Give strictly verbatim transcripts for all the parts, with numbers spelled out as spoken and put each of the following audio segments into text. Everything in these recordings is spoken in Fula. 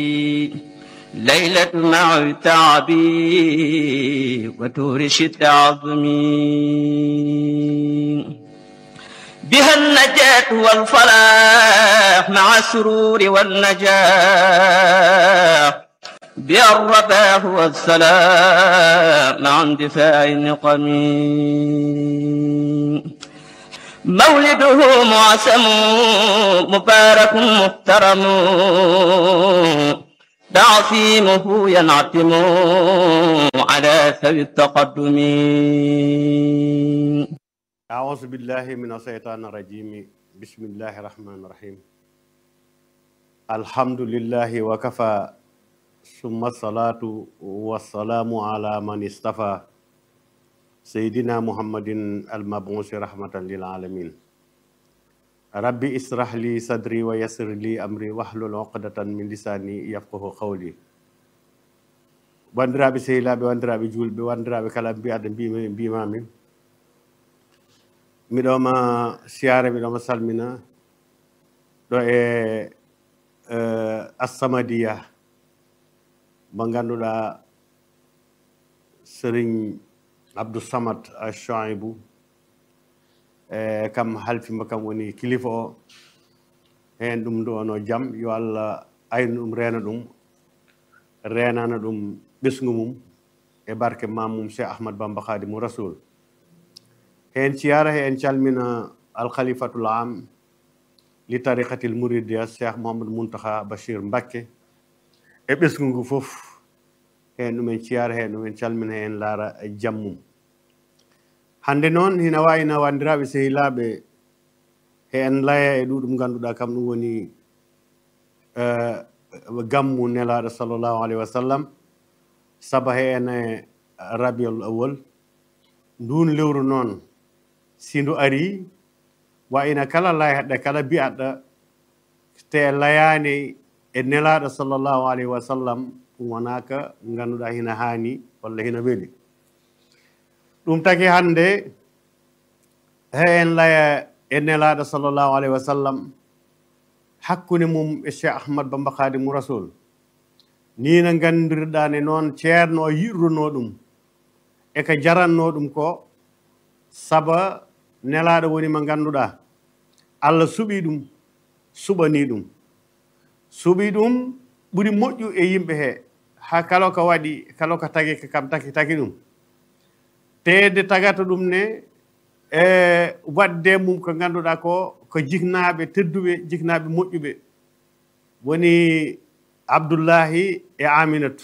ليلة مع تعبي وتورش التعظمي بها النجاة والفلاح مع السرور والنجاح بها الرباح والسلام مع اندفاع النقم مولده معسم مبارك محترم تعصيمه ينعتم على ثوي التقدم. أعوذ بالله من الشيطان الرجيم بسم الله الرحمن الرحيم الحمد لله وكفى ثم الصلاة والسلام على من اصطفى سيدنا محمد المبعوث رحمة للعالمين ربي اسرح لي صدري ويسر لي أمري واحلل عقدة من لساني يفقه قولي bandiraɓe sehilaɓe wandiraɓe julɓe wandiraɓe kala mbiyaɗo mbima mbimami miɗoma siyaare miɗoma salmina ɗo e As-Samadiyya mo ganduɗa Serigne Abdou Samad Chouaibou e kam halfima kam woni kilifa o hen ɗum ɗo no jaam yo Allah aynu ɗum reena ɗum renana ɗum ɓesgu mum e barke mamum Cheikh Ahmad Bamba Khadimou Rasoul hen ciyara hen calmina al khalifatul am li tariqatil mouridiyya Cheikh Mouhamadou Mountakha Bachir Mbacké e ɓesgu ngu fof hen ɗumen ciyara hen ɗumen calmina hen laara jammum hande noon hina wayino wandiraɓe sehilaɓe hen laya e ɗuɗum ganduɗa kam ɗum woni gammu nelaɗo sallllahu alayhi wa sallam saba hene rabiul awal ndun lewru noon sindu ari wayino kala layhaɗɗe kala mbiyaɗɗa te layani e nelaɗo sallllahu alayhi wa sallam ɗum wonaka ganduɗa hina hani walla hina weeli ɗum taki hande hen laya e nelaɗo sallllahu alayhi wa sallam hakkude mum e Cheikh Ahmad Bamba Khadimou Rasoul ni no gandirɗani noon ceerno o yiɗruno ɗum e ko jaranno ɗum ko saba nelaɗo woni mo ganduɗa Allah suuɓi ɗum suɓani ɗum suuɓi ɗum ɓuri moƴƴu e yimɓe he ha kala ko waɗi kala ko tagi ko kam taki taki ɗum tede tagata ɗum ne e wadde mum ko ganduɗa ko ko jiknaɓe tedduɓe jiknaɓe moƴƴuɓe woni Abdoullahi e Aminatu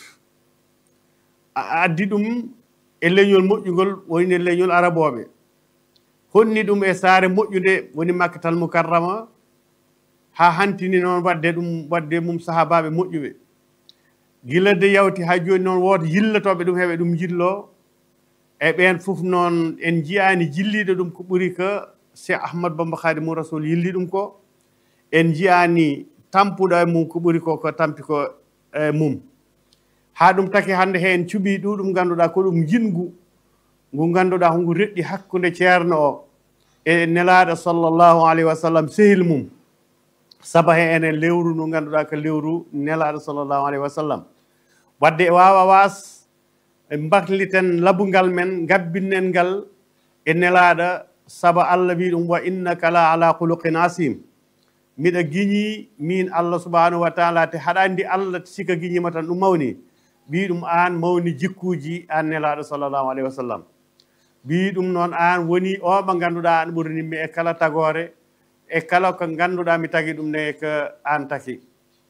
addi ɗum e leñol moƴƴugol woni leñol araboɓe honni ɗum e saare moƴƴude woni Makkatal Mukarrama ha hantini noon wadde ɗum wadde mum sahabaɓe moƴƴuɓe gila de yawti ha joni noon woto yillotoɓe ɗum heeɓe ɗum jillo e ɓen fof noon en jiyani jilliɗo ɗum ko ɓuuri ko Cheikh Ahmad Bamba Khadimou Rasoul yilli ɗum ko en jiyani tampuɗo e mum ko ɓuuri ko ko tampi ko e mum ha ɗum taki hande hen cuuɓi ɗuɗum ganduɗa ko ɗum jingu ngu ganduɗa ko ngu reɗɗi hakkude ceerno o e nelaɗo sallllahu alayhi wa sallam sehil mum saba he enen lewru ndu ganduɗa ko lewru nelaɗo sallllahu alayhi wa sallam wadde e wawa was mbakliten labungal men gabbinnen ngal e nelaɗo saba Allah wi ɗum wa innaka la ala khuluqin asim miɗa giñi min Allah subhanahu wa taala te haɗa andi Allah sika giñima tan ɗum mawni wi ɗum an mawni jikkuji an nelaɗo sallllahu alayhi wa sallam wi ɗum noon an woni o mo ganduɗa an ɓuranimmi e kala tagore e kala ko ganduɗa mi tagui ɗum ne ko an taki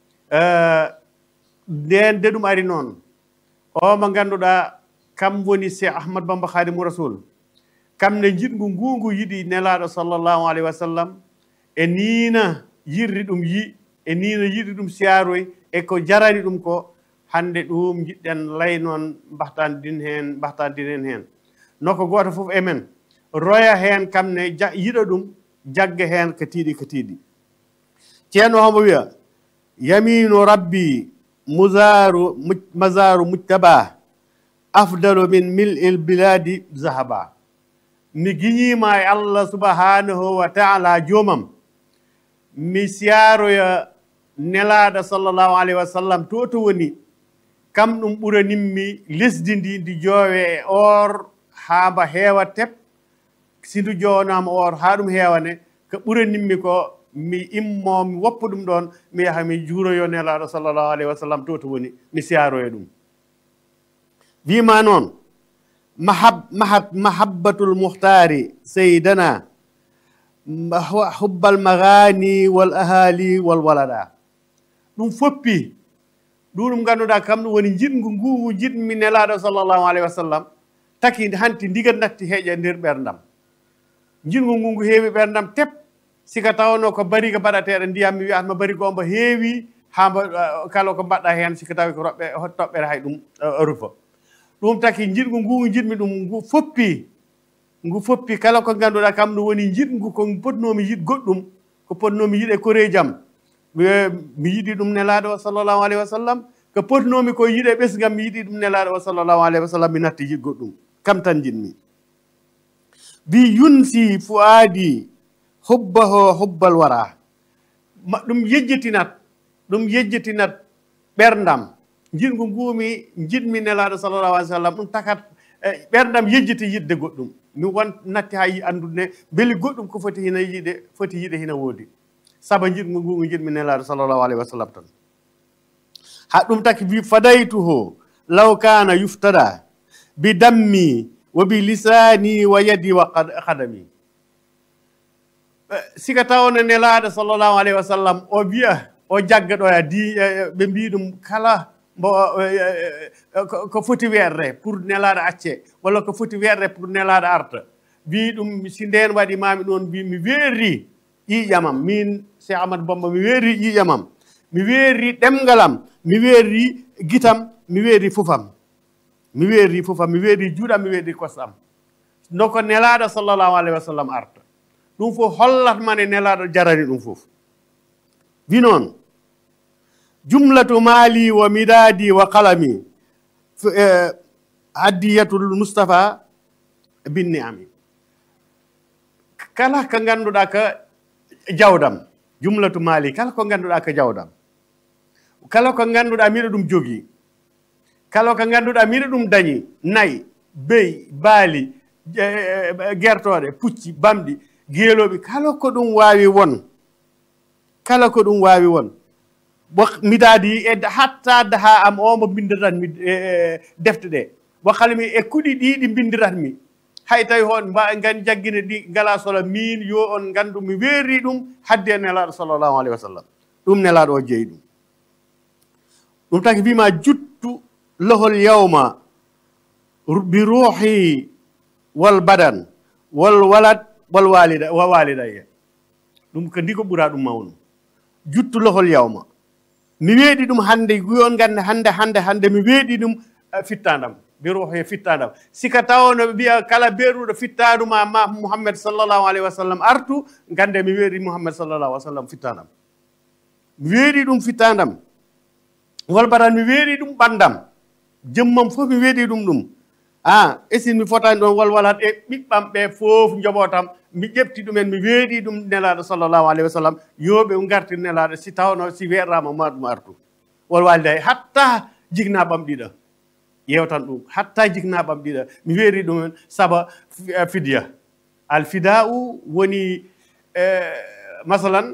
nden de ɗum ari noon o mo ganduɗa kam woni Cheikh Ahmad Bamba Khadimou Rasoul kam ne jiɗgu ngungu yiɗi nelaɗo sallllahu alayhi wa sallam e nina yirri ɗum yi e nina yiɗi ɗum siyaroy e ko jarani ɗum ko hande ɗum jiɗɗen lay noon mbahtandin hen mbahtandinen hen noko goto foof emen roya hen kam ne yiɗa ɗum jagga hen ko tiiɗi ko tiiɗi ceerno homo wiya yaminu rabbi muzaru mazaru mujtaba afdalu min mil'il biladi zahaba mi giñima e Allah subhanahu wa taala joomam mi siyaroya nelaɗo sallllahu alayhi wa sallam to to woni kam ɗum ɓuranimmi lesdi ndi ndi joowe e or haa mba heewa tep si ndu joonama or haa ɗum heewane ko ɓuranimmi ko mi immo mi woppa ɗum ɗon mi yaha mi juuroyo nelaɗo sallllahu alayhi wa sallam to to woni mi siyaroyo ɗum wima noon mahab mahab mahabbatul muhtari seydana hubbal magani wal ahali wal walada ɗum foppi ɗum ɗum ngannduɗaa kam ɗum woni jiɗngu ngu jiɗmi nelaaɗo sallllahu alayhi wa sallam taki hanti ndiga natti heeƴa nder ɓerndam jiɗngu ngu ngu heewi ɓerndam tep sika tawno ko bariga baɗateɗo ndiyam mi wiyatma bariga o mbo heewi haa mbo kala ko mbaɗɗa heen sika tawi ko roɓɓe toɓɓere hay ɗum rufa ɗum taki jiɗngu ngu ngu jiɗmi ɗum ngu foppi ngu foppi kala ko ngannduɗaa kam ɗum woni jiɗngu ko potnomi yiɗ goɗɗum ko potnomi yiɗe kore jam mi yiɗi ɗum nelaaɗo o sallllahu alayhi wa sallam ko potnomi ko yiɗe ɓesgam mi yiɗi ɗum nelaaɗo o sallllahu alayhi wa sallam mi natti yiɗ goɗɗum kam tan jiɗmi bi yunsi fuaadi hubbaho hubbal wara ɗum yejjitinat ɗum yejjitinat ɓerndam jiɗngu ngumi jiɗmi nelaaɗo sallllahu alayhi wa sallam ɗum takat ɓerndam yejjiti yiɗde goɗɗum mi won natti ha yi andude beeli goɗɗum ko foti hina yiɗe foti yiɗe hina woodi saba jiɗngu ngu jiɗmi nelaaɗo sallllahu alayhi wa sallam tan ha ɗum taki wi fadaytuhu law kana yuftada bi dammi wa bi lisani wa yadi wa kadami sika tawno nelaaɗo sallllahu alayhi wa sallam o wiya o jagga ɗoya di ɓe mbi ɗum kala mbo ko foti weerde pour nelaaɗo acce walla ko foti weerde pour nelaaɗo arta wi ɗum si nden waɗi mami ɗon wi mi weeri ƴiƴamam min Cheikh Ahmadou Bamba mi weeri ƴiƴamam mi weeri ɗemgalam mi weeri gitam mi weeri fofam mi weeri fofam mi weeri juuɗam mi weeri kosɗam ndoko nelaaɗo sallllahu alayhi wa sallam arta ɗum fof hollatmane nelaaɗo jarani ɗum fof wi noon jumlatu maali wa midadi wa qalami haddiyatul Mustafa binni ami kala ko ngannduɗaa ko jawdam jumlatu maali kala ko ngannduɗaa ko jawdam kala ko ngannduɗaa miɗo ɗum jogii kala ko ngannduɗaa miɗo ɗum dañi nayi beyi baali gertooɗe pucci bamɗi geelooɓi kala ko ɗum waawi won kala ko ɗum waawi won bo midaadi e hatta daha am o mo bindiratmi defte ɗe bo kalmi e kuɗi ɗi ɗi bindiratmi hay tawi hon mba ngani jaggine ɗi ngala solo min yo on nganndu mi weeri ɗum hadde e nelaaɗo sallllahu alayhi wa sallam ɗum nelaaɗo o jeeyi ɗum ɗum taki wima juttu lohol yawma bi ruuhi wal badan wal walad wal walida wa walidayya ɗum ko ndi ko ɓura ɗum mawnu juttu lohol yawma mi weeɗi ɗum hannde yon ngannde hannde hannde hannde mi weeɗi ɗum fittandam bi ruuhi fittandam sika tawno ɓe mbiya kala beeruɗo fittaduma ma Muhammad sallllahu alayhi wa sallam artu ngannde mi weeɗi Muhammad sallllahu alayhi wa sallam fittandam mi weeɗi ɗum fittandam wal badan mi weeɗi ɗum ɓandam jëmmam fof mi weeɗi ɗum ɗum a esin mi fotani ɗon walwalat e ɓiɓɓam ɓe fof joɓotam mi ƴefti ɗumen mi weeɗi ɗum nelaaɗo sallllahu alayhi wa sallam yoɓe gartir nelaaɗo si tawno si weerama ma ɗum artu wal walida hatta jignaɓam ɗiɗa yewtan ɗum hatta jignaɓam ɗiɗa mi weeri ɗumen saba fidiya al fida'u woni masalan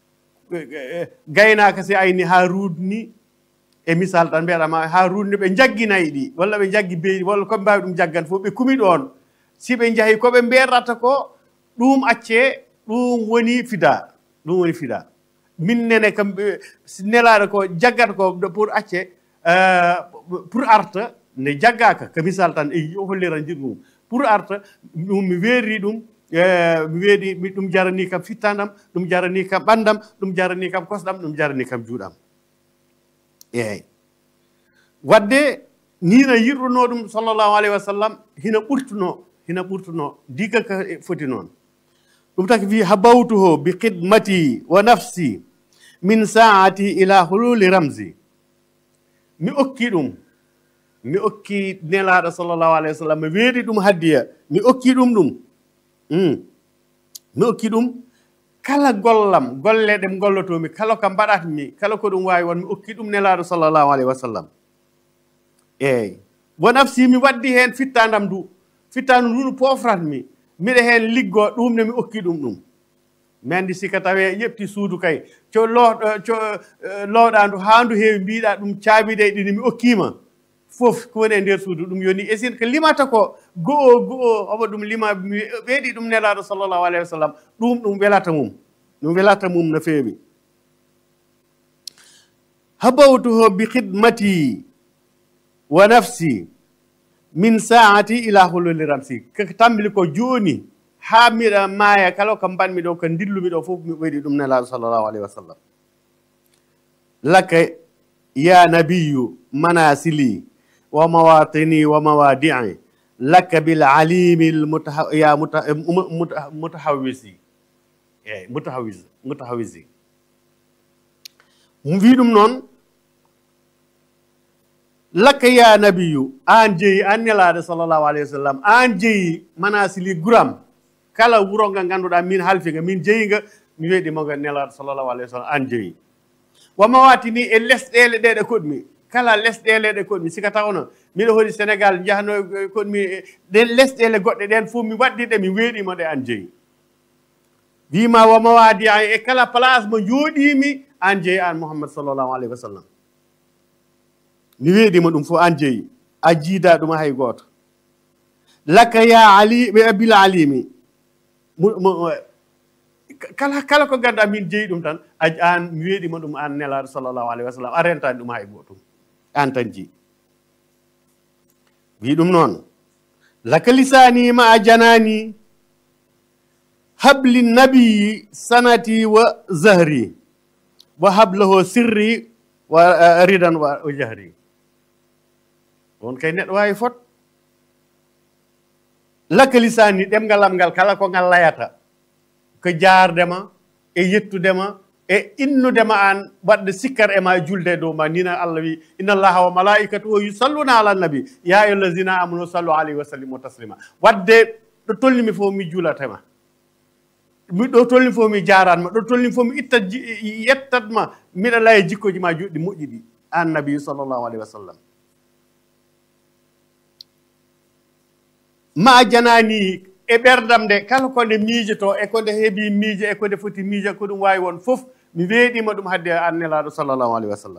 gaynaka si ayni ha rudni e misal tan mbiyaɗama ha rudni ɓe jagginayi ɗi walla ɓe jaggi beyi walla koɓe mbawi ɗum jaggan fof ɓe kumi ɗon si ɓe jaahi koɓe mberata ko ɗum acce ɗum woni fida ɗum woni fida min nene kam nelaaɗo ko jaggata ko pour acce pour arta ne jaggaka ko misal tan e holliran jiɗɗum pour arta ɗum mi weeri ɗum mi weeɗi ɗum jarani kam fittandam ɗum jarani kam ɓandam ɗum jarani kam kosɗam ɗum jarani kam juuɗam eyyi wadde nina yirruno ɗum sallllahu alayhi wa sallam hina ɓurtuno hina ɓurtuno diga ka foti noon ɗum taki wi habawtuhu bi khidmati wa nafsi min saati ila hululi ramsi mi okki ɗum mi okki nelaaɗo sallllahu alayhi wa sallam mi weeɗi ɗum haddiya mi okki ɗum ɗum mi okki ɗum kala gollam golle ɗe gollotomi kala ko mbaɗatmi kala ko ɗum wawi won mi okki ɗum nelaɗo sallllahu alayhi wa sallam eyyi wo nafsi mi waddi hen fittandam du fittandu ndu no pofratmi miɗa hen liggo ɗum ne mi okki ɗum ɗum mi andi sika tawe ƴefti suudu kay co lo co lowɗandu handu heewi mbiɗa ɗum caabide ɗini mi okkima fof ko woni e nder suudu ɗum yoni e sin ko limata ko go'o go'o omo ɗum lima mi ɓeeɗi ɗum nelaɗo sallllahu alayhi wa sallam ɗum ɗum welata mum ɗum welata mum no feewi habawtuhu bi khidmati wa nafsi min saati ila hululi ramsi ko tambili ko joni ha miɗa maaya kala ko mbanmi ɗo ko dillumi ɗo fof mi ɓeydi ɗum nelaɗo sallllahu alayhi wa sallam laka ya nabiyu manasili wa mawatini wa mawadi'i laka bil alimi ya mutahawisi eyi mutahawis mutahawisi mu wi ɗum noon laka ya nabiyu an jeeyi an nelaɗo sallllahu alayhi wa sallam an jeeyi manasili guram kala wuro nga ganduɗa min halfiga min jeeyinga mi weeɗimoga nelaɗo sallllahu alayhi wa sallam an jeeyi wama watini e lesɗele ɗe ɗe koɗmi kala lesɗele ɗe koɗmi sika tawno miɗo hoɗi sénégal jahno koɗmi ɗen lesɗele goɗɗe ɗen fof mi waɗɗiɗe mi weeɗimo ɗe an jeeyi wima wama wadi an e kala place mo jooɗimi an jeeyi an mouhammad sallllahu alayhi wa sallam mi weeɗima ɗum fof an jeeyi a jiida ɗum hay goto laka ya ali ɓe abil alimi kala kala ko ganduɗa min jeeyi ɗum tan an mi weeɗima ɗum an nelaɗo sallllahu alayhi wa sallam a rentani ɗum hay gotum an tan jeeyi wi ɗum noon laka lisani ma a janani habli nabiyi sanati wa zahri wa hablahu sirri wa ridan wa jahri on kay neɗɗo wawi fot laka lisani ɗemgalam ngal kala ko ngal layata ko jardema e yettudema e innudema an waɗde sikkar e ma julde dow ma nina allah wi inna allaha wa malaikatuhu yusalluna ala nabi ya ayyuhallazina amanu sallu alayhi wa sallimu taslima wadde ɗo tolnimi fof mi juulatema mi ɗo tolni fof mi jaranma ɗo tolni fof mi itta yettatma miɗa laya jikkoji ma juɗɗi moƴƴi ɗi an nabi sallllahu alayhi wa sallam ma janani e ɓerdam nde kala ko nde miijoto e ko nde heeɓi miije e ko nde foti miije ko ɗum wawi won fof mi weeɗima ɗum hadde an nelaɗo sallllahu alayhi wa sallam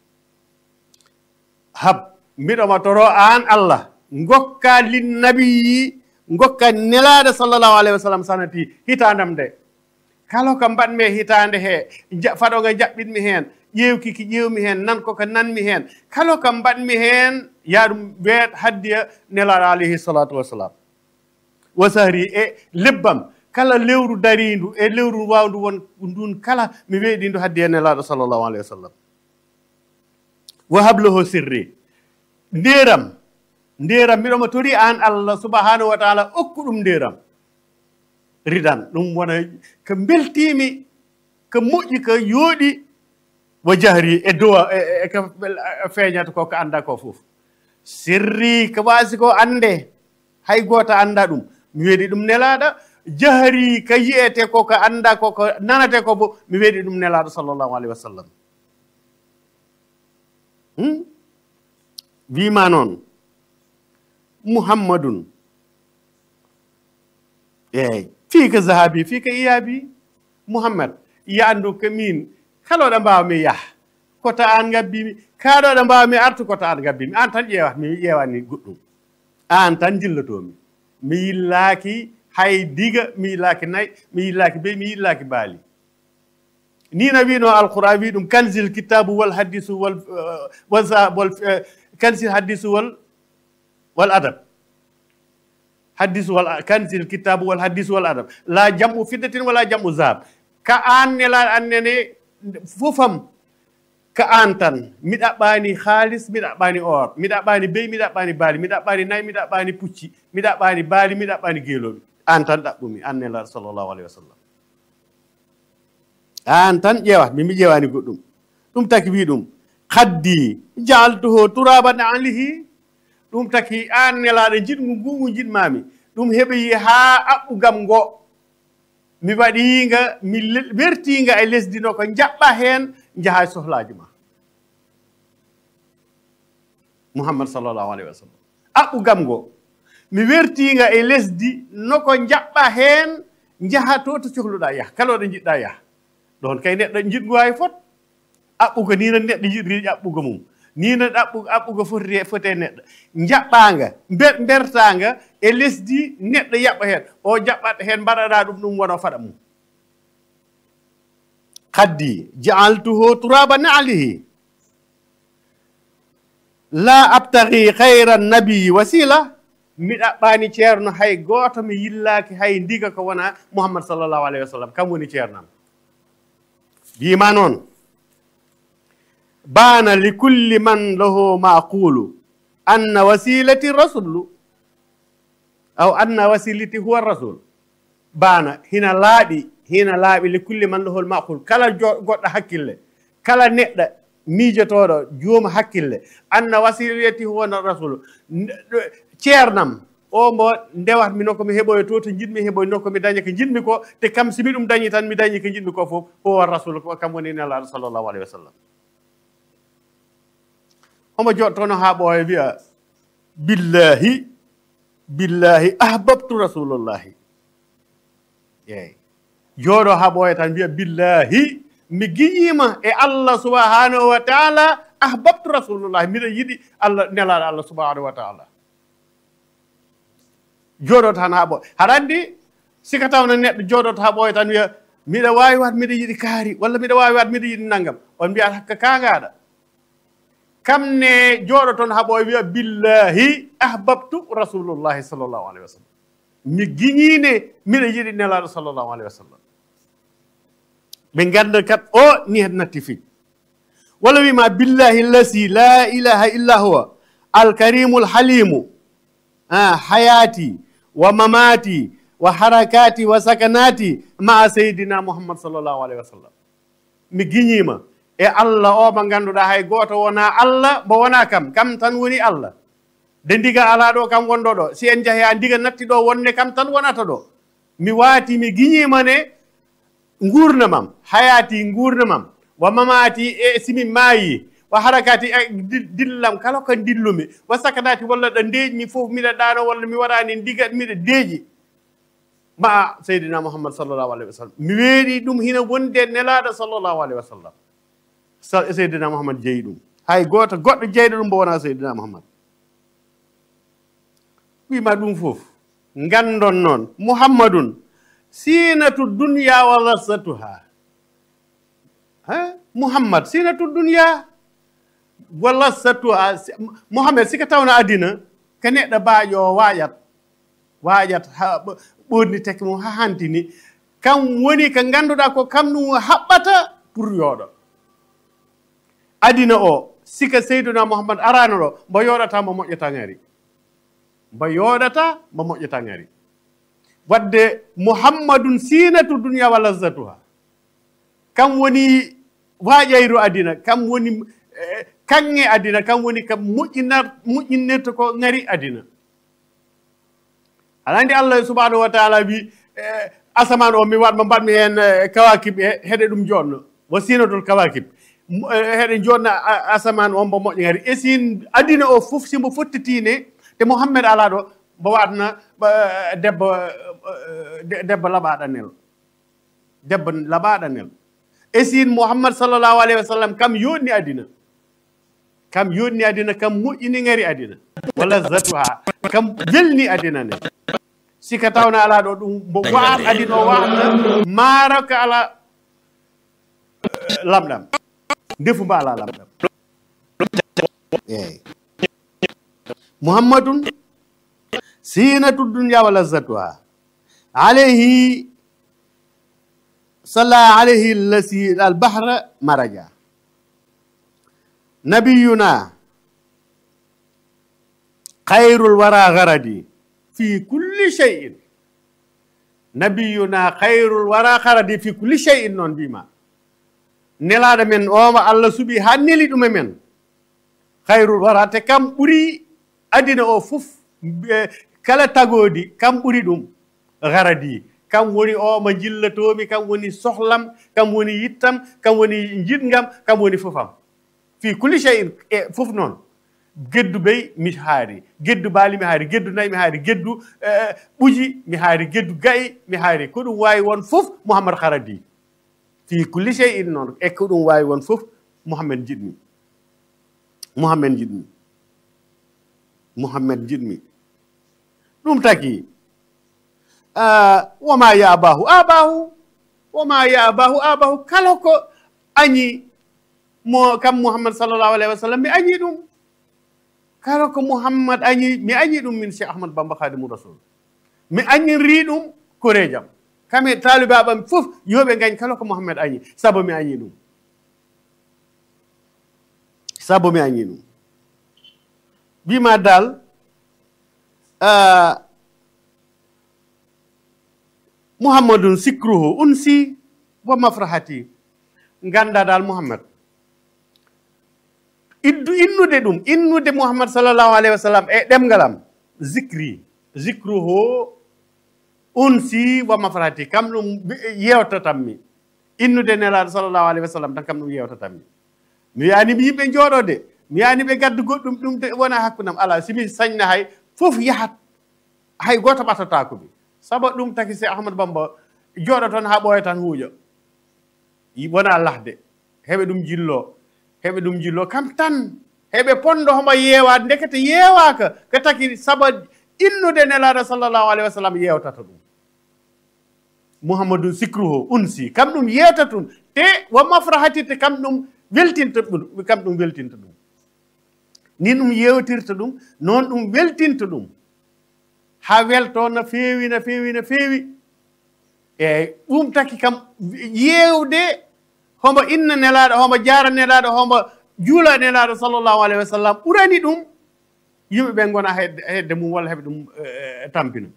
hab mbiɗoma toro an allah gokka linnabiyi gokka nelaɗo sallllahu alayhi wa sallam sanati hitandam nde kala ko mbaɗmi e hitande he faɗoga jaɓɓitmi hen ƴewki ki ƴewmi hen nan koko nanmi hen kala ko mbaɗmi hen ya ɗum weet haddiya nelaɗo alayhi salatu wassalam wa sahri e lebbam kala lewru darindu e lewru wawndu won ndun kala mi weeɗindu haddi e nelaɗo sallllahu alayhi wa sallam wa hablahu sirri nderam nderam mbiɗoma tori an allah subhanahu wa taala okku ɗum nderam ridan ɗum wona ko beltimi ko moƴƴi ko yooɗi wa jahri e dowa e ko feeñata ko ko anda ko fof sirri ko waasi ko ande hay goto anda ɗum mi weeɗi ɗum nelaɗo jahri ko yiyete ko ko anda ko ko nanate ko bo mi weeɗi ɗum nelaɗo sallllahu alayhi wa sallam wima noon muhammadun eyyi fii ko zahabi fii ko iyabi muhammad yandu ko min kaloɗo mbawmi yaha koto an gabbimi kaɗoɗo mbawmi artu koto an gabbimi an tan ƴeewat mi ƴeewani goɗɗum an tan jillotomi mi yillaki hay diga mi yillaki nayyi mi yillaki be mi yillaki baali ni no wino alquran wi ɗum kanzil kitabu wal hadisu wal wal kanzil hadisu wal wal adab hadisu wal kanzil kitabu wal hadisu wal adab la jam'u fiddatin wala jam'u zahab ka an nela annene fofam ka an tan mi ɗaɓɓani haalis mi ɗaɓɓani or mi ɗaɓɓani bey mi ɗaɓɓani baali mi ɗaɓɓani nayyi mi ɗaɓɓani pucci mi ɗaɓɓani baali mi ɗaɓɓani geeloɓe an tan ɗaɓɓumi an nelaɗo sallllahu alayhi wa sallam an tan ƴeewat mimi ƴeewani goɗɗum ɗum taki wi ɗum haddi jaaltuho turaban alihi ɗum taki an nelaɗo jiɗgu ngungu jiɗmami ɗum heɓoyi ha aɓɓugam ngo mi waɗinga mi wertinga e lesdi no ko jaɓɓa hen jaha sohlaji ma Muhammad sallallahu alaihi wasallam aɓɓu gam go mi wertinga e lesdi no ko jaɓɓa hen jaha to to cohluɗa yaha kala ɗo jiɗɗa yaha ɗon kay neɗɗo jiɗgo hay fot aɓɓugo ni no neɗɗo yiɗri aɓɓugo mum ni no aɓɓugo aɓɓugo foti foti e neɗɗo jaɓɓanga bertanga e lesdi neɗɗo yaɓɓa hen o jaɓɓat hen mbaɗaɗa ɗum ɗum wona faɗa mum kaddi ja'altuhu turaba na'lihi la abtaghi khayra nabi wasila mi ɗaɓɓani ceerno hay goto mi yillaki hay ndiga ko wona Muhammad sallallahu alaihi wasallam kam woni ceernam bima noon bana li kulli man lahu maqulu anna wasilati rasulu aw anna wasilati huwa rasul bana hina laaɓi hina laaɓi li kulli man lahu maqul kala goɗɗo hakkille kala neɗɗo miijotoɗo jooma hakkille anna wasilati huwa rasul ceernam o mbo ndewatmi no komi heɓoyo to to jiɗmi heɓoy no komi dañi ko jiɗmi ko te kam simi ɗum dañi tan mi dañi ko jiɗmi ko fof huwa rasul kam woni nelaɗo sallllahu alayhi wa sallam omo jottono ha ɓooya wiya billahi billahi ahbabtu rasulullahi eyi jooɗo ha ɓooya tan wiya billahi mi giƴima e Allah subhanahu wa taala ahbabtu rasulullahi mbiɗa yiɗi Allah nelaɗo Allah subhanahu wa taala jooɗoto tan ha ɓooya haɗa anndi sika tawno neɗɗo jooɗoto ha ɓooya tan wiya miɗa wawi wat miɗa yiɗi kaari walla miɗa wawi wat miɗa yiɗi naggam on mbiyat hakka kagaɗa kam ne jooɗo toon ha ɓooya wiya billahi ahbabtu rasulullahi sallllahu alayhi wa sallam mi giñine miɗa yiɗi nelaɗo sallllahu alayhi wa sallam ɓe ganda kat o ni hen natti fij walla wima billahi lasi la ilaha illa huwa alkarimu lhalimu hayati wa mamati wa harakati wa sakanati maa seydina mouhammad sallllahu alayhi wa sallam mi giñima e Allah o mo ganduɗa hay goto wona Allah mo wona kam kam tan woni Allah de ndiga ala ɗo kam wonɗo ɗo si en jaahi ha ndiga natti ɗo wonne kam tan wonata ɗo mi waati mi giñimane gurnamam hayati gurnamam wa mamati e simi maayi wa harakati e dillam kala ko dillumi wa sakanati walla ɗo ndeeƴmi fof miɗa ɗano walla mi waɗani ndiga miɗa deeƴi ma seydina mouhammad sallllahu alayhi wa sallam mi weeɗi ɗum hina wonde nelaɗo sallllahu alayhi wa sallam seydina mouhammad jeeyi ɗum hay goto goɗɗo jeyɗo ɗum mbo wona seydina mouhammad wima ɗum fof gandon noon mouhammadun sinatu dunya wa lassatuha ha mouhammad sinatu dunya wa lassatuha mouhammad sika tawno adina ko neɗɗo baaƴo o waƴat waƴat ha ɓorni teke mum ha hantini kam woni ko ganduɗa ko kam ɗum haɓɓata pour yooɗo adina o sika seyduna mouhammad arano ɗo mbo yoɗata mo moƴƴata ngari mbo yoɗata mo moƴƴata ngari wadde mouhammadun sinatu dunia wa lazzatuha kam woni waƴayru adina kam woni kanŋe adina kam woni kam moƴƴinar moƴƴinirta ko ngari adina aɗa andi Allah subhanahu wa taala wi asaman o mi waɗma mbaɗmi hen kawakib e heɗe ɗum jonno wo sinatul kawakib heɗe jonna asaman o mbo moƴƴo ngari esin adina o fof simbo fottitine te mouhammed ala ɗo mbo watna debbo debbo laɓaɗanel debbo laɓaɗanel esin mouhammad sallllahu alayhi wa sallam kam yonni adina kam yonni adina kam moƴƴini ngari adina walla zatuha kam welni adina ne sika tawna ala ɗo ɗum mbo waat adina o watna maaro ko ala lamɗam ndefu mba ala lamɗam eyyi muhammadun sinatu dunya wa lazzatuha alayhi salla alayhi lasi albahra maraja nabiyuna khayrul wara gharadi fi kulli shay'in nabiyuna khayrul wara gharadi fi kulli shay'in noon mbima nelaɗo men oma Allah suuɓi ha neli ɗum e men khayrul wara te kam ɓuuri adina o fof kala tagodi kam ɓuuri ɗum garadi kam woni o mo jillatomi kam woni sohlam kam woni yittam kam woni jiɗgam kam woni fofam fi kulli shay'in e fof noon geddu bey mi haari geddu baali mi haari geddu nayi mi haari geddu ɓuji mi haari geddu gayi mi haari ko ɗum wawi won fof Mouhammad haradi fi kulli shay'in noon e ko ɗum wawi won fof Mouhammad jiɗmi Mouhammad jiɗmi Mouhammad jiɗmi ɗum taki woma yabahu abahu woma yabahu abahu kala ko añi mo kam Mouhammad sallllahu alayhi wa sallam mi añi ɗum kala ko Mouhammad añi mi añi ɗum min Cheikh Ahmad Bamba Khadimou Rasoul mi añinri ɗum korejam kame talibaɓam fof yoɓe gañ kala ko Mouhammad añi saabu mi añi ɗum saabu mi añi ɗum bima dal Muhammadun sikruhu unsi wa mafrahati ganda dal Mouhammad iddu innude ɗum innude Mouhammad sallllahu alayhi wa sallam e ɗemgalam zicri zicruhu unsi wa mafrahati kam ɗum yewtatanmi innude nelaɗo sallllahu alayhi wa sallam tan kam ɗum yewtatanmi mi yanimi yimɓe jooɗode mi yaniɓe gaddu goɗɗum ɗum de wona hakkudam ala simi sañna hay fof yahat hay goto ɓatatakomi saabu ɗum taki se Ahmad Bamba jooɗo toon ha ɓooya tan huuƴo wona lahde heɓe ɗum jillo heɓe ɗum jillo kam tan heɓe ponɗo homo yeewade ndekete yeewaka ko taki saabu innude nelaɗo sallllahu alayhi wa sallam yewtata ɗum Mouhammadou sikruhu unsi kam ɗum yewta ɗum te wo mafrahatite kam ɗum weltinta ɗum kam ɗum weltinta ɗum ni ɗum yewtirta ɗum noon ɗum weltinta ɗum ha welto no feewi no feewi no feewi eyyi ɗum taki kam yewde homo inna nelaɗo homo jara nelaɗo homo juula nelaɗo sallllahu alayhi wa sallam ɓurani ɗum yimɓeɓe gona hedde hedde mum walla heɓe ɗum tampina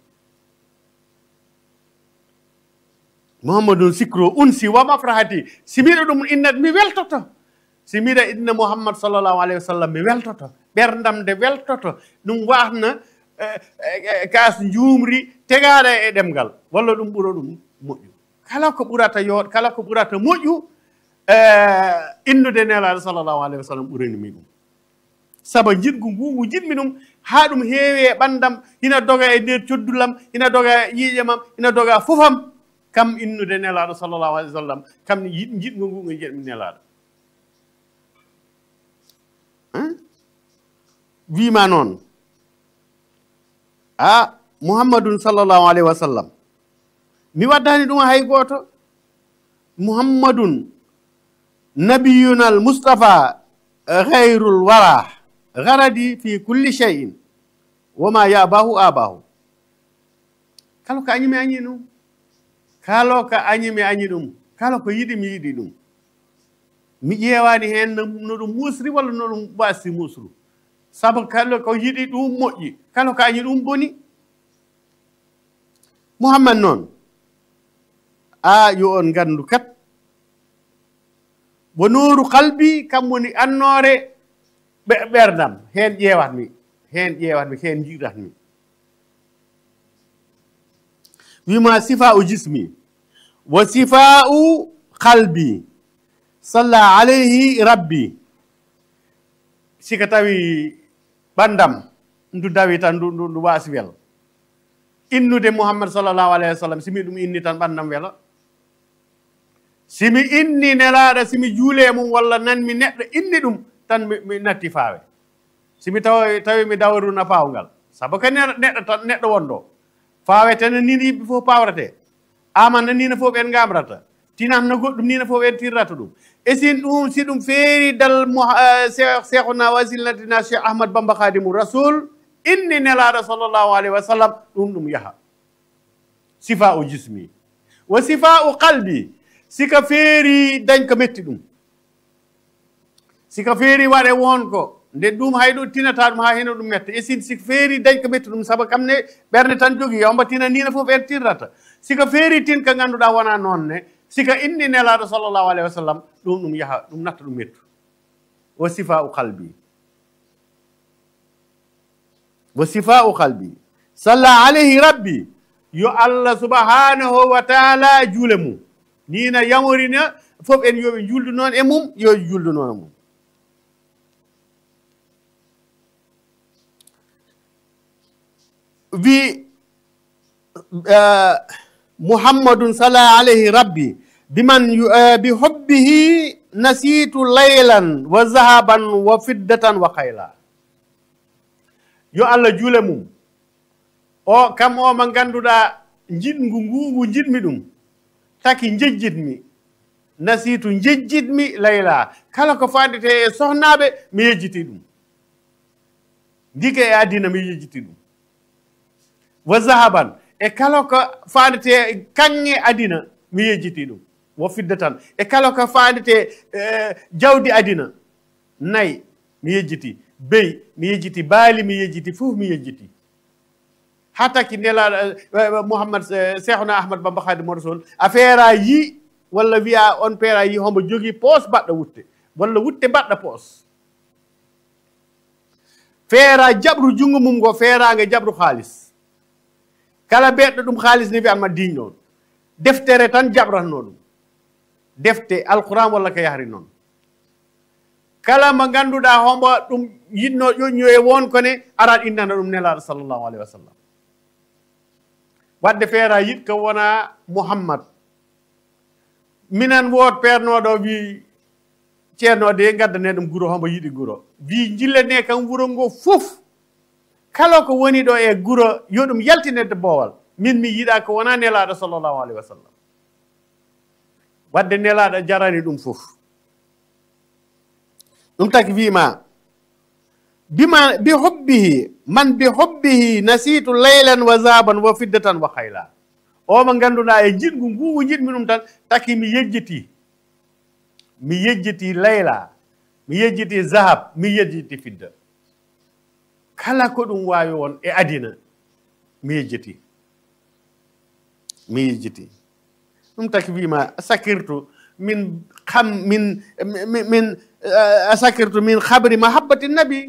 Mouhammadou sikro unsi wa mafrahati si mbiɗa ɗum innat mi weltoto si mbiɗa inna Mouhammad sallllahu alayhi wa sallam mi weltoto ɓerdam nde weltoto ɗum wasna kas juumri tegaɗa e ɗemgal walla ɗum ɓura ɗum moƴƴu kala ko ɓurata yo kala ko ɓurata moƴƴu innude nelaɗo sallllahu alayhi wa sallam ɓuranimi ɗum saabu jiɗgu ngu ngu jiɗmi ɗum ha ɗum heewi e ɓandam hina doga e nder coddulam hina doga e ƴiiƴe mam hina doga fofam kam innude nelaɗo sallllahu alayhi wa sallam kam jiɗgu ngu ngu jiɗmi nelaɗo wima noon a Muhammadun sallllahu alayhi wa sallam mi waddani ɗum hay goto Muhammadun nabiyunal Mustafa ghayrul wara gharadi fi kulli shay'in wama yabahu abahu kala ko añi mi añi ɗum kala ko añi mi añi ɗum kala ko yiɗi mi yiɗi ɗum mi ƴeewani hen no ɗum musri walla no ɗum wasi musru saabu kala ko yiɗi ɗum moƴƴi kala ko añi ɗum boni Mouhammad noon a yo on gandu kat wo nooru kalbi kam woni annore ɓerdam hen ƴeewatmi hen ƴeewatmi hen jiiɗatmi wima sifa u jismi wa sifa u kalbi salla alayhi rabbi sika tawi ɓandam ndu dawi tan ndu ndu wasi wel innude Mouhammad sallllahu alayhi wa sallam simi ɗum inni tan ɓandam wela simi inni nelaɗo simi juule mum walla nanmi neɗɗo inni ɗum tan mi natti faawe simi taw tawi mi dawruna pawgal saabu ko neɗɗo tan neɗɗo wonɗo faawe tan nini yimɓe fof pawrate amanna nina fof ɓen gamrata tinatno goɗɗum nina fof ɓen tirrata ɗum e sin ɗum si ɗum feeri dal cheikhuna wasilatina cheikh Ahmad Bamba Khadimou Rasoul inni nelaɗo sallllahu alayhi wa sallam ɗum ɗum yaha sifa u jismi wa sifa u qalbi sika feeri dañ ko metti ɗum sika feeri waɗe wonko nde ɗum hay ɗum tinata ɗum ha heno ɗum metta e sin sika feeri dañ ko metti ɗum saabu kam ne ɓerde tan jogui yomba tina nina fof en tirrata sika feeri tin ko ganduɗa wona noon ne sika inni nelaɗo sallllahu alayhi wa sallam ɗum ɗum yaha ɗum natta ɗum mettu wa sifa u qalbi wa sifa u qalbi salla alayhi rabbi yo Allah subhanahu wa taala juule mum nina yamorina fof en yoɓe juldu noon e mum yo juldu noon e mum wi uh, muhammadun sala alayhi rabbi biman uh, bi hubbihi nasitu laylan wa zahaban wa fiddatan wa khayla yo Allah juule mum o kam o ma ganduɗa jiɗngu ngungu jiɗmi ɗum taki jejjitmi nasitu jejjitmi layla kala ko fandete e sohnaɓe mi yejjiti ɗum ndike e adina mi yejjiti ɗum wa zahaban e kala ko fandete kanŋe adina mi yejjiti ɗum wo fidda tan e kala ko fandete eh, jawdi adina nayi mi yejjiti bey mi yejjiti baali mi yejjiti fof mi yejjiti hataki nelaɗo mouhammad cheikhna ahmad bamba khadimou rasoul affaire a yi walla wiya on père a yi hombo jogui poos baɗɗo wutte walla wutte baɗɗa poos feera jaɓru junngo mum ngo feeraange jaɓru haalis kala beɗɗo ɗum haalis ne wiyanma diñ ɗon deftere tan jaɓratno ɗum defte alquran walla ko yahri noon kala mo ngannduɗa hombo ɗum yinno ƴoƴño e won kone arat innana ɗum nelaɗo sallllahu alayhi wa sallam wadde feera yiɗ ko wona mouhammad minen woot pernoɗo wi ceerno de gaddane ɗum guro hombo yiɗi guro wi jillane kam wuro ngo fof kala ko woni ɗo e guro yo ɗum yaltinede boowal min mi yiɗa ko wona nelaɗo sallllahu alayhi wa sallam wadde nelaɗo jarani ɗum fof ɗum taki wima bima bi hobbihi man bi hobbihi nasitu laylan wa zaban wa fiddatan wa khayla o mo ganduɗa e jiɗgu ngugu jiɗmi ɗum tan taki mi yejjiti mi yejjiti layla mi yejjiti zahab mi yejjiti fidda kala ko ɗum wawi won e adina mi yejjiti mi yejjiti ɗum taki wima sakirtu min xam min min sakirtu min habri mahabbati nabi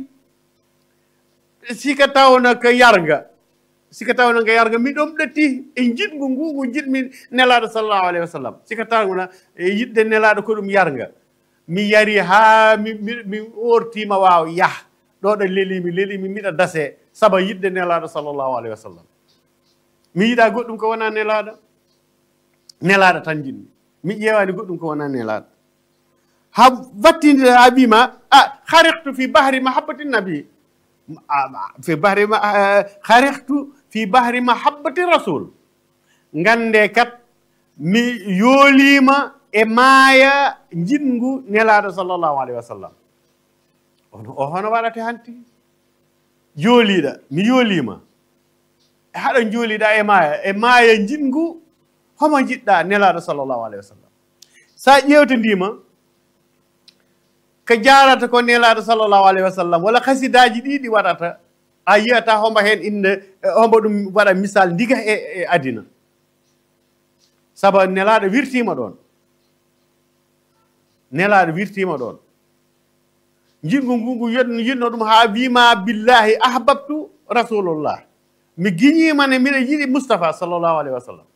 sika tawna ko yarga sika tawna ko yarga mi ɗom ɗatti e jiɗgu ngugu jiɗmi nelaɗo sallllahu alayhi wa sallam sika tawna e yiɗde nelaɗo ko ɗum yarga mi yari ha mi mi ortima waw yah ɗo ɗo lelimi lelimi miɗa dase saba yiɗde nelaɗo sallllahu alayhi wa sallam mi yiɗa goɗɗum ko wona nelaɗo nelaɗo tan jiɗmi mi ƴewani goɗɗum ko wona nelaɗo ha wattinde ha wima a hariktu fi bahri mahabbati nabi fi bahri hariktu fi bahri mahabbati rasul gande kat mi yoolima e maaya jiɗngu nelaɗo sallllahu alayhi wa sallam o hono waɗate hanti jooliɗa mi yoolima haɗo jooliɗa e maaya e maaya jiɗngu homo jiɗɗa nelaɗo sallllahu alayhi wa sallam sa ƴewtodima ko jarata ko nelaɗo sallllahu alayhi wa sallam walla hasidaji ɗiɗi waɗata a yiyata hombo hen inde hombo ɗum waɗa misal ndiga e e adina saabu nelaɗo wirtima ɗon nelaɗo wirtima ɗon jiɗgu ngugu yinno ɗum ha wima billahi ahbabtu rasulullah mi guiñimane mbiɗa yiɗi moustapha sallllahu alayhi wa sallam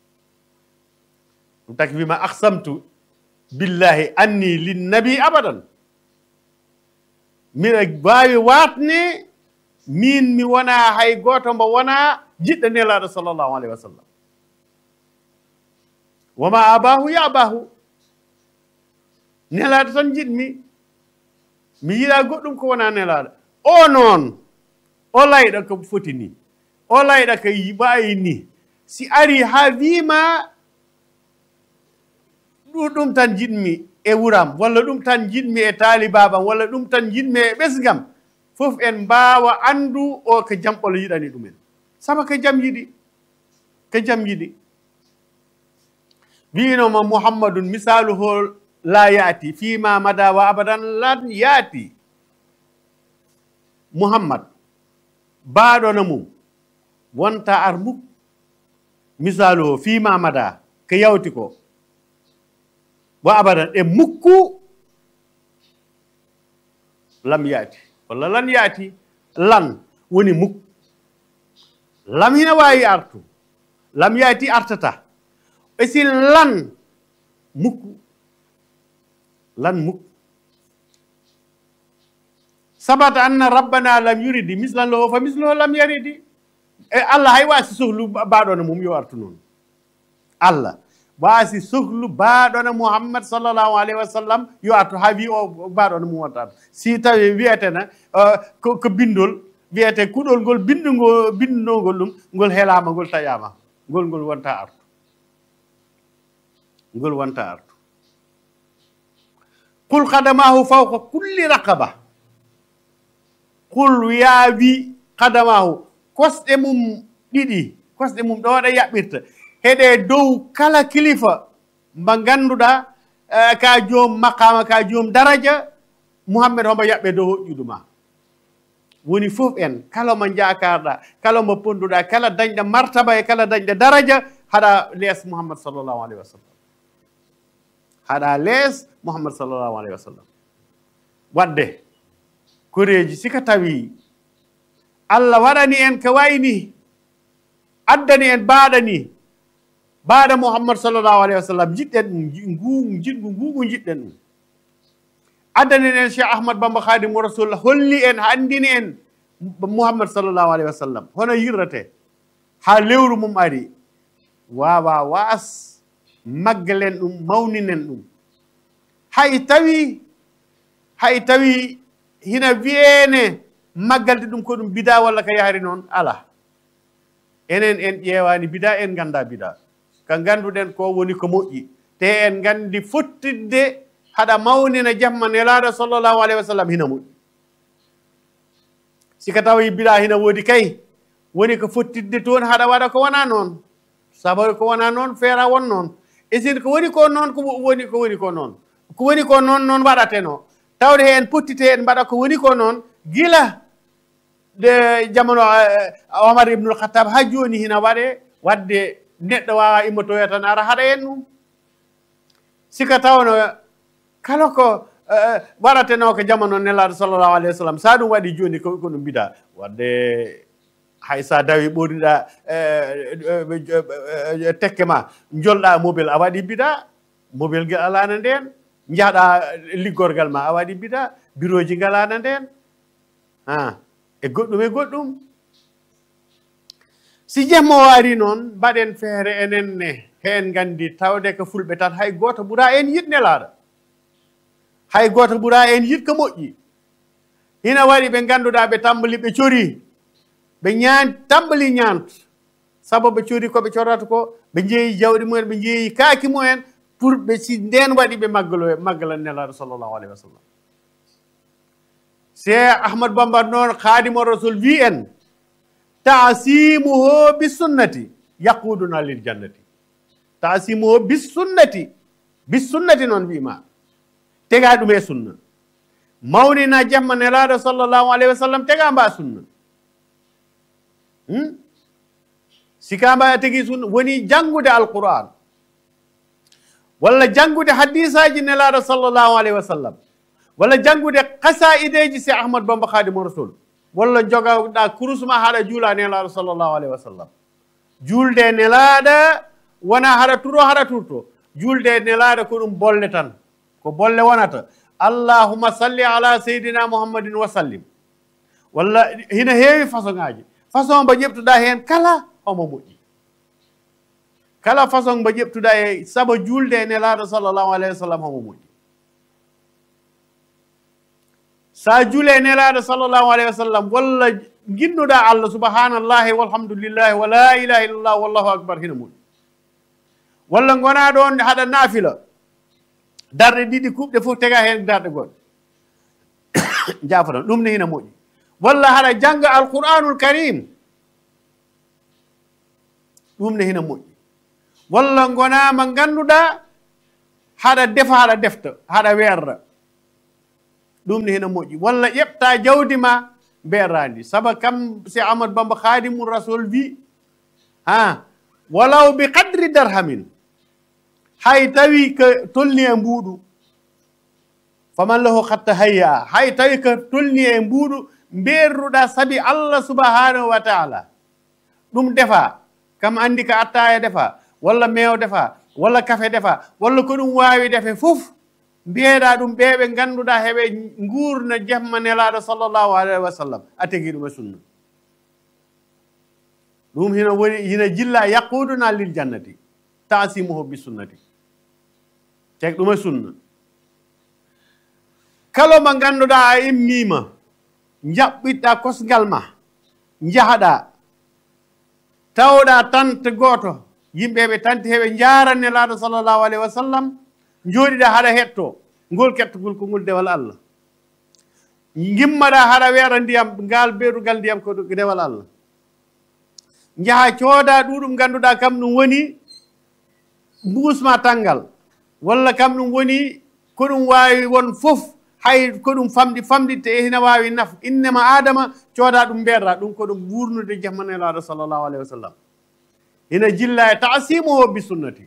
ɗum taki wima ahsamtu billahi anni linnabi abadan mbiɗa wawi watne min mi wona hay goto mbo wona jiɗɗo nelaɗo sallllahu alayhi wa sallam wama abahu ya abahu nelaɗo tan jiɗmi mi yiɗa goɗɗum ko wona nelaɗo o noon o layɗa ko foti ni o layɗa ko wayi ni si ari ha wima ɗum tan jiɗmi e wuram walla ɗum tan jiɗmi e taalibabam walla ɗum tan jiɗmi e ɓesgam fof en mbawa andu o ko jamɓolo yiɗani ɗumen saabu ko jam yiɗi ko jam yiɗi winoma mouhammadun misaluhu la yaati fima mada wa abadan lan yaati mouhammad baɗona mum wonta ar muk misaluhu fima mada ko yawti ko wa abadan e mukku lam yaati walla lan yaati lan woni muk lam hina wawi artu lam yaati artata e si lan mukku lan mukk sabata anna rabbana lam yuridi mislan lahu fa misluhu lam yaridi e allah hay waasi sohlu baaɗona mum yo artu noon allah waasi sohlu baaɗona mouhammad sallllahu alayhi wa sallam yo artu ha wi o baaɗona mum wonta artu si tawi wiyetena ko ko bindol wiyete kuɗol ngol bindugo bindunogol ɗum ngol heelama ngol taƴama ngol ngol wonta artu ngol wonta artu qul qadamahu fawqa kulli raqaba qul yaawi qadamahu kosɗe mum ɗiɗi kosɗe mum ɗo waɗa yaɓɓirta heɗe dow kala kilifa mba ngannduɗa ka joom maqama ka joom daraja mouhammed hombo yaɓɓe dow hoƴƴudu ma woni fof en kala mo jakarɗa kala mo ponduɗa kala dañɗa martaba e kala dañɗa daraja haɗa lees mouhammad sallllahu alayhi wa sallam haɗa lees mouhammad sallllahu alayhi wa sallam wadde koreji sika tawi allah waɗani en ko wayni addani en baaɗani baaɗa mouhammad sallllahu alayhi wa sallam jiɗɗen ɗum ngu jiɗgu ngugu jiɗɗen ɗum addani en cheikh ahmad bamba khadimu rasul holli en andini en mouhammad sallllahu alayhi wa sallam hono yirrate ha lewru mum ari wawa waas maggalen ɗum mawninen ɗum hay tawi hay tawi hina wiyene maggalde ɗum ko ɗum bida walla ko yahri noon ala enen en ƴeewani bida en ganda bida ko ganduɗen ko woni ko moƴƴi te en gandi fottidde haɗa mawnina jamma nelaɗo sallllahu alayhi wa sallam hina moƴƴi sika tawi bida hina woodi kay woni ko fottidde toon haɗa waɗa ko wona noon sabu ko wona noon feera won noon e sin ko woni ko noon ko woni ko woni ko noon ko woni ko noon noon waɗateno tawde hen pottite en mbaɗa ko woni ko noon gila de jamono omar ibnul khattab ha joni hina waɗe wadde neɗɗo wawa immotoya tan ara haɗa en ɗum sika tawno kala ko waɗateno ko jamono nelaɗo sallllahu alayhi wa sallam sa ɗum waɗi joni ko ɗum mbida wadde hay sa dawi ɓorniɗa tekke ma jolɗa mobile a waɗi bida mobile ngel alano nden jaaɗa liggorgal ma a waɗi bida bureau ji ngalano nden a e goɗɗum e goɗɗum si jemmo waari noon mbaɗen feere enen ne hen gandi tawde ko fulɓe tan hay goto ɓuura en yiɗ nelaɗo hay goto ɓuura en yiɗ ko moƴƴi hina waɗi ɓe ganduɗa ɓe tambali ɓe cori ɓe ñaan tambali ñaanta sabu ɓe cori koɓe corata ko ɓe jeeyi jawɗi mumen ɓe jeeyi kaaki mumen pour ɓe si nden waɗi ɓe maggalo maggala nelaɗo sallllahu alayhi wa sallam cheikh ahmad bamba noon khadimo rasul wi en taasimuhu bisunnati yaquduna lil jannati taasimuhu bisunnati bisunnati noon wima tega ɗum e sunna mawnina jamma nelaɗo sallllahu alayhi wa sallam tega mba sunna hmm? sika mba tegi sunna woni janngude alquran walla janngude hadisaji nelaɗo sallllahu alayhi wa sallam walla janngude qasaideji si ahmad bamba khadimu rasul walla jogaɗa kurusma haɗa juula nelaɗo sallllahu alayhi wa sallam julde nelaɗo wona haɗa turo haɗa turto julde nelaɗo ko ɗum bolle tan ko bolle wonata allahumma salli ala seydina muhammadin wa sallim walla hina heewi façon ngaji façon mbo ƴeftuɗa hen kala omo moƴƴi kala façon mbo ƴeftuɗa e saabu julde e nelaɗo sallllahu alayhi wa sallam homo moƴƴi sa juule e nelaɗo sallllahu alayhi wa sallam walla ginnuɗa allah subhanallahi walhamdulillahi wa la ilaha illallah wallahu akbar hina moƴƴi walla gona ɗon haɗa naafila darɗe ɗiɗi kuɓɗe fof tega hen darɗe goɗɗe jafotan ɗum ne hina moƴƴi walla haɗa jangga alqur'anul karim ɗum ne hina moƴƴi walla gonama ganduɗa haɗa defa haɗa defta haɗa werra ɗum ne hina moƴƴi walla ƴefta jawdi ma mberrandi saabu kam si ahmad bamba khadimu rasul wi ha walaw bi qadri darhamin hay tawi ko tolni e mbuuɗu faman lahu hatta hayya hay tawi ko tolni e mbuuɗu mberruɗa saabi allah subhanahu wa taala ɗum defa kam andi ka attaya defa walla meew defa walla kafe defa walla ko ɗum waawi defe fof mbiyeɗa ɗum ɓeɓe ngannduɗa heɓe nguurna jamma nelaɗo sallllahu alayhi wa sallam a tegi ɗum e sunna ɗum hina woni hina jilla yaquduna lil jannati tasimuhu bi sunnati teg ɗum e sunna kala mo ngannduɗa a immima jaɓɓiɗɗa kosngal ma jahaɗa tawɗa tante gooto yimɓeɓe tanti heɓe jaran nelaɗo sallllahu alayhi wa sallam jooɗiɗa haɗa hetto ngol kettogol ko ngol dewal Allah gimmaɗa haɗa weera ndiyam ngal ɓeydugal ndiyam ko dewal Allah jaha cooda ɗuɗum ngannduɗa kam ɗum woni mbusma tanggal walla kam ɗum woni ko ɗum wawi won fof hay ko ɗum famɗi famɗitte e hina wawi naf innema adama cooda ɗum mbeerɗa ɗum ko ɗum wurnude jammanelaɗo sallllahu alayhi wa sallam hina jilla e tasimuhu bi sunnati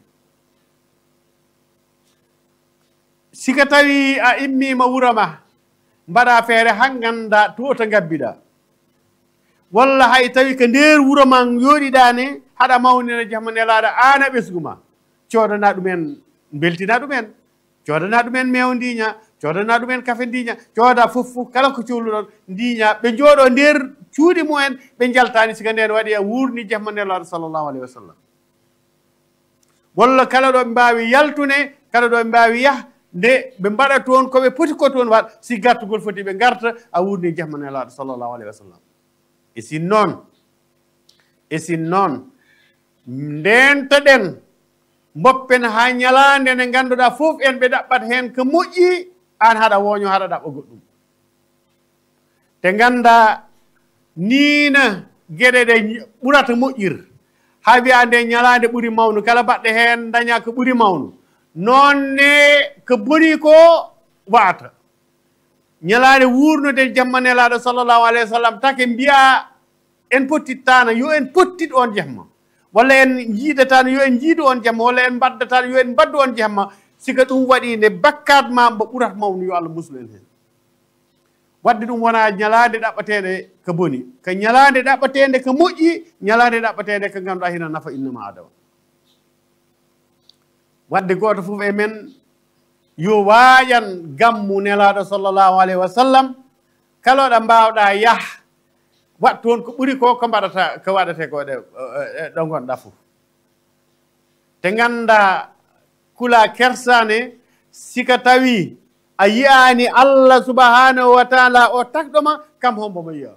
sika tawi a immima wuro ma mbaɗa feere han ganda to to gabbiɗa walla hay tawi ko nder wuro ma yooɗiɗane haɗa mawnina jammanelaɗo ana ɓesgu ma coodana ɗumen beltina ɗumen coodana ɗumen mew ndiña coodana ɗumen kafe ndiña cooda fof fof kala ko cohluɗon ndiña ɓe jooɗo nder cuuɗi mumen ɓe jaltani sika nden waɗi a wurni jammanelaɗo sallllahu alayhi wa sallam walla kala ɗo ɓe mbawi yaltune kala ɗo ɓe mbawi yah nde ɓe mbaɗa toon koɓe poti ko toon waɗ si gartugol foti ɓe garta a wurni jammanelaɗo sallllahu alayhi wa sallam e sin noon e sin noon ndentaɗen mboppen ha ñalande nde ngannduɗa fof en ɓe ɗaɓɓat hen ko moƴƴi an haɗa woño haɗa ɗaɓɓa goɗɗum te ngannda niina geɗe ɗe ɓurata moƴƴir ha wiya nde ñalande ɓuri mawnu kala baɗɗe hen daña ko ɓuri mawnu noon ne ko boni ko wata ñalande wurnude jammanelaɗo sallllahu alayhi wa sallam take mbiya en pottittano yo en pottit on jamma walla en jiidatano yo en jiidu on jamma walla en mbaddatano yo en mbaddu on jamma sika ɗum waɗi nde bakkat ma mbo ɓurat mawnu yo Allah muslu en hen wadde ɗum wona ñalande ɗaɓɓatede ko boni ko ñalande ɗaɓɓatede ko moƴƴi ñalande ɗaɓɓatede ko ngannduɗa hina nafa innama adama wadde goto fof e men yo waƴan gammu nelaɗo sallllahu alayhi wa sallam kala ɗo mbawɗa yah wat toon ko ɓuri ko ko mbaɗata ko waɗate ko ɗe ɗo gonɗa fof te ganda kula kersane sika tawi a yiyani Allah subhanahu wa taala o takɗoma kam hombo mo yiya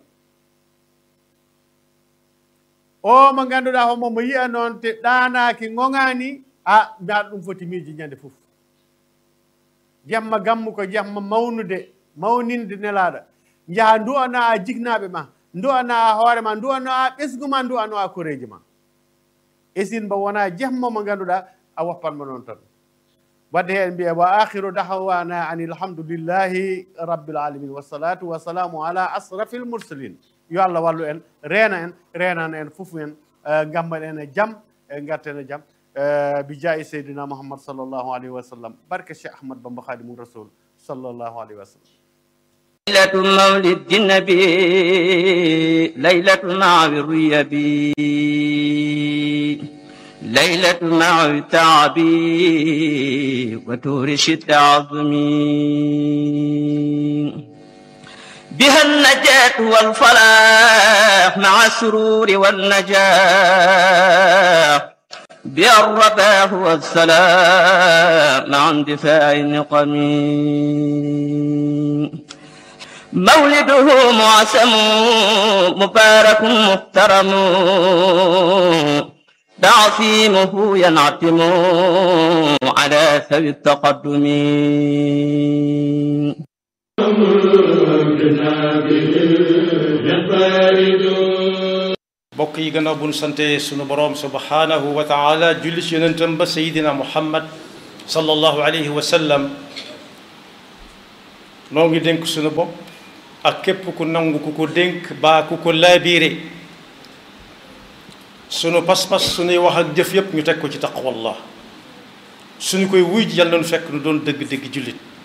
o mo ganduɗa hombo mo yiya noon te ɗanaki gogani a mbiyaɗa ɗum foti miiji ñande fof jamma gammu ko jamma mawnude mawninde nelaɗo jaaha nduwano a jignaɓe ma nduwano a hoore ma nduwano a ɓesgu ma nduwano a koreji ma esin mbo wona jamma mo ganduɗa a woppanmo noon tan wadde hen mbiye wa akhiru dahwana an alhamdulillahi rabbil alamin wassalatu wassalamu ala asrafil mursalin yo Allah wallu en reena en reenana en fof en gamman en e jaam e garten e jaam بجاه سيدنا محمد صلى الله عليه وسلم بركة الشيخ أحمد بن خادم الرسول صلى الله عليه وسلم ليلة مولد النبي ليلة مع الريبي ليلة مع التعبي وتورش التعظمي بها النجاة والفلاح مع السرور والنجاح بها الرباح والسلام مع اندفاع النقم مولده معسم مبارك محترم تعصيمه ينعتم على ثوي التقدم bokk yi gannaaw bu nu sante sunu boroom subhanahu wa taala julli ci yonentam ba sayidina muhammad sallallahu alayhi wa sallam noo ngi dénk sunu bopp ak képp ku nangu ku ko dénk baa ku ko laabiire sunu pas-pas sunuy wax ak jëf yépp ñu teg ko ci taqwallah suñu koy wuy ji yàlla nu fekk nu doon dëgg-dëgg jullit